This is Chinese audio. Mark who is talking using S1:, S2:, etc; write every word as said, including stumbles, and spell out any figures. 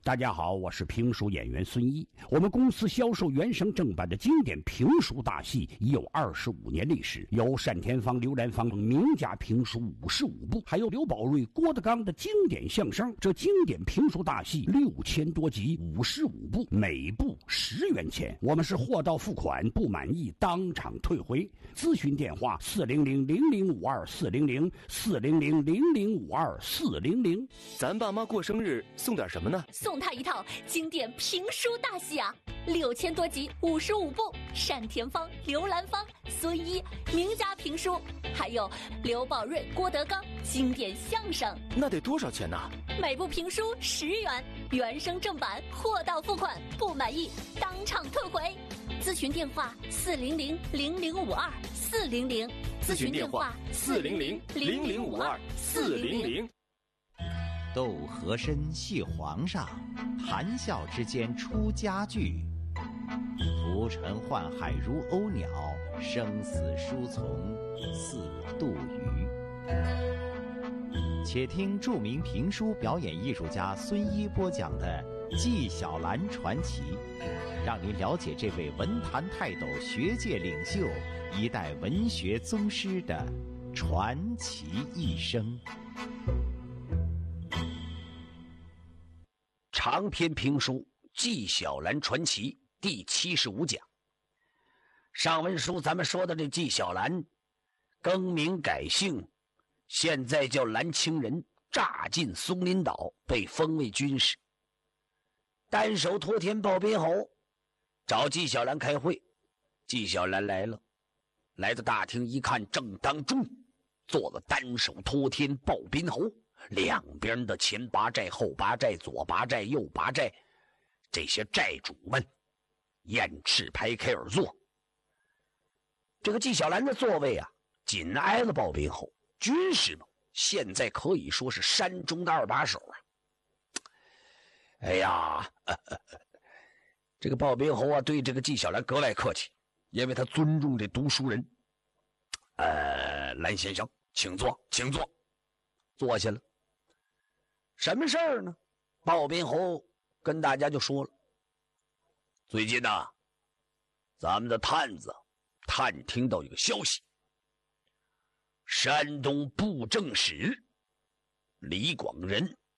S1: 大家好，我是评书演员孙一。我们公司销售原声正版的经典评书大戏已有二十五年历史，有单田芳、刘兰芳名家评书五十五部，还有刘宝瑞、郭德纲的经典相声。这经典评书大戏六千多集，五十五部，每部十元钱。我们是货到付款，不满意当场退回。咨询电话：四零零零零五二四零零四零零零零五二四零零。
S2: 咱爸妈过生日送点什么呢？
S3: 送他一套经典评书大戏啊，六千多集，五十五部，单田芳、刘兰芳、孙一名家评书，还有刘宝瑞、郭德纲经典相声。
S2: 那得多少钱呢？
S3: 每部评书十元，原声正版，货到付款，不满意当场退回。咨询电话：四零零零零五二四零零。
S2: 咨询电话：四零零零零五二四零零。
S4: 斗和珅谢皇上，谈笑之间出佳句。浮沉宦海如鸥鸟，生死书从似杜鱼。且听著名评书表演艺术家孙一播讲的《纪晓岚传奇》，让您了解这位文坛泰斗、学界领袖、一代文学宗师的传奇一生。
S1: 长篇评书《纪晓岚传奇》第七十五讲。上文书咱们说的这纪晓岚更名改姓，现在叫蓝清仁，乍进松林岛，被封为军师。单手托天抱宾侯，找纪晓岚开会。纪晓岚来了，来到大厅一看，正当中坐了单手托天抱宾侯，两边的前拔寨、后拔寨、左拔寨、右拔寨，这些寨主们燕翅排开而坐。这个纪晓岚的座位啊，紧挨了抱宾侯。军师嘛，现在可以说是山中的二把手啊。哎呀，呵呵这个抱宾侯啊，对这个纪晓岚格外客气，因为他尊重这读书人。呃，蓝先生，请坐，请坐。坐下了。什么事儿呢？鲍宾侯跟大家就说了，最近呢、啊，咱们的探子探听到一个消息，山东布政使李广仁